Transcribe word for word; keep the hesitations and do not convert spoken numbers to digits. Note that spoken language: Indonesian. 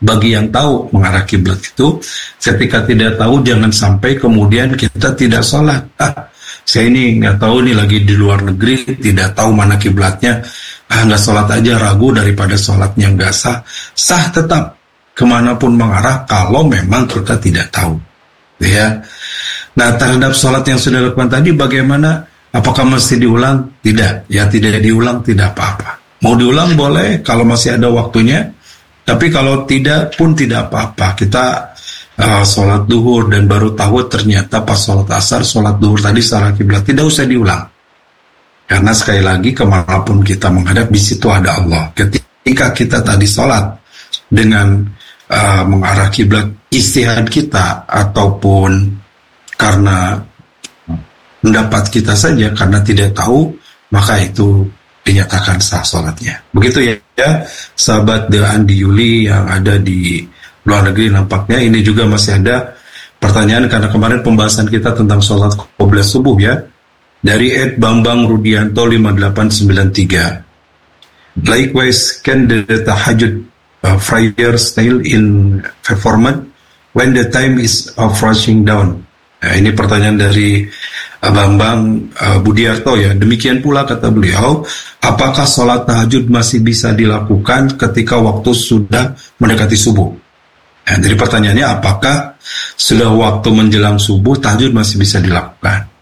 bagi yang tahu mengarah kiblat itu, ketika tidak tahu jangan sampai kemudian kita tidak sholat. Ah, saya ini nggak tahu nih lagi di luar negeri, tidak tahu mana kiblatnya, ah nggak sholat aja, ragu daripada sholatnya nggak sah. Sah tetap kemanapun mengarah kalau memang kita tidak tahu, ya. Nah, terhadap sholat yang sudah dilakukan tadi bagaimana? Apakah mesti diulang? Tidak, ya tidak diulang tidak apa-apa. Mau diulang boleh kalau masih ada waktunya. Tapi kalau tidak pun tidak apa-apa. Kita uh, sholat duhur dan baru tahu ternyata pas sholat asar, sholat duhur tadi salah kiblat, tidak usah diulang. Karena sekali lagi kemanapun kita menghadap, di situ ada Allah. Ketika kita tadi sholat dengan uh, mengarah kiblat ijtihad kita ataupun karena pendapat kita saja, karena tidak tahu, maka itu dinyatakan sah sholatnya. Begitu ya, ya sahabat The Andi Yuli yang ada di luar negeri. Nampaknya ini juga masih ada pertanyaan karena kemarin pembahasan kita tentang sholat qobliyah subuh ya. Dari Ed Bambang Rudianto lima delapan sembilan tiga. Likewise, can the tahajud uh, prayer still in performance when the time is of rushing down? Nah, ini pertanyaan dari Bambang uh, Budiarto ya. Demikian pula kata beliau, apakah sholat tahajud masih bisa dilakukan ketika waktu sudah mendekati subuh? Nah, jadi pertanyaannya, apakah sudah waktu menjelang subuh tahajud masih bisa dilakukan?